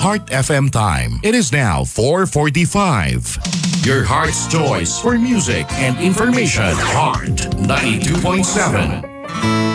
Heart FM time. It is now 4:45. Your heart's choice for music and information. Heart 92.7.